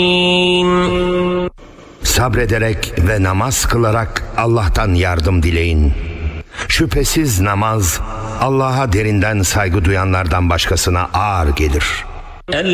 Sabrederek ve namaz kılarak Allah'tan yardım dileyin. Şüphesiz namaz Allah'a derinden saygı duyanlardan başkasına ağır gelir.